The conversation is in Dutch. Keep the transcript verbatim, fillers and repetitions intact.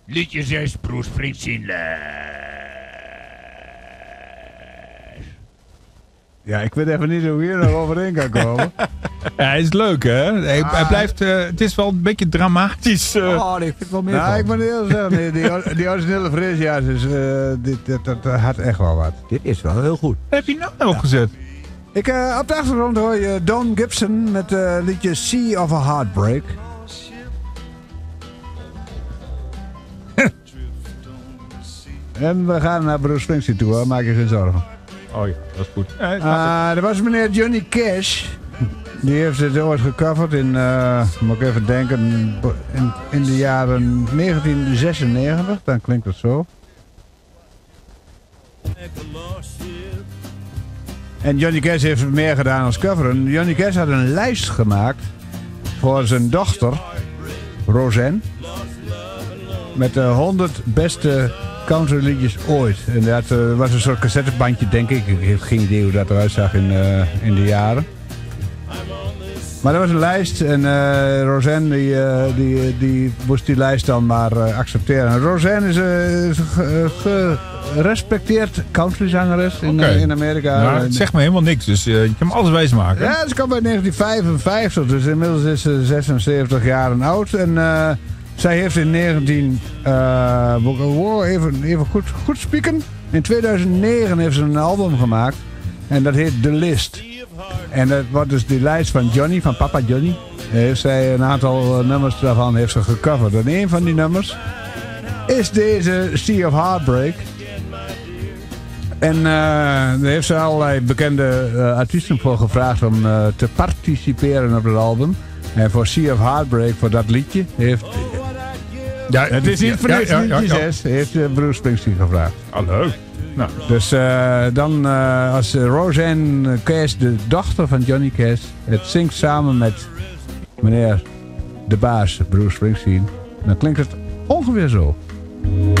Liedje zes, Bruce Springsteen. Ja, ik weet even niet hoe hier nog overheen kan komen. Ja, hij is leuk, hè? Hij, Ah. hij blijft... Uh, het is wel een beetje dramatisch. Uh. Oh, nee, ik vind het wel meer Nou, van. ik moet heel zeggen, die, die, die originele Frasia's is, uh, dit, dat, dat, dat had echt wel wat. Dit is wel heel goed. Heb je nou opgezet? Ik, uh, op de achtergrond hoor je Don Gibson met het uh, liedje Sea of a Heartbreak. En we gaan naar Bruce Springsteen toe, hoor. Maak je geen zorgen. Oh ja, dat is goed. Uh, Uh, er was meneer Johnny Cash. Die heeft het ooit gecoverd in, uh, moet ik even denken, in, in de jaren negentien zesennegentig. Dan klinkt het zo. En Johnny Cash heeft meer gedaan als coveren. Johnny Cash had een lijst gemaakt voor zijn dochter, Roseanne. Met de honderd beste countryliedjes ooit. En dat uh, was een soort cassettebandje, denk ik. Ik heb geen idee hoe dat eruit zag in, uh, in de jaren. Maar dat was een lijst en uh, Roseanne die, uh, die, die moest die lijst dan maar uh, accepteren. En Roseanne is een uh, gerespecteerd countryzangeres in, okay. uh, in Amerika. Nou, het zegt me helemaal niks, dus uh, je kan me alles wijs maken. Ja, ze kwam uit negentien vijfenvijftig, dus inmiddels is ze zesenzeventig jaar oud. En uh, zij heeft in negentien... Uh, wow, even even goed, goed spieken. In tweeduizend negen heeft ze een album gemaakt. En dat heet The List. En dat wordt dus die lijst van Johnny, van papa Johnny. Heeft zij een aantal nummers daarvan heeft ze gecoverd. En een van die nummers is deze Sea of Heartbreak. En uh, daar heeft ze allerlei bekende uh, artiesten voor gevraagd om uh, te participeren op het album. En voor Sea of Heartbreak, voor dat liedje, heeft... Ja, het is niet voor niks, ja, ja, ja, ja. zes, heeft uh, Bruce Springsteen gevraagd. Oh, leuk. Nou. Dus uh, dan uh, als uh, Roseanne Cash, de dochter van Johnny Cash, het zingt samen met meneer de baas Bruce Springsteen, dan klinkt het ongeveer zo.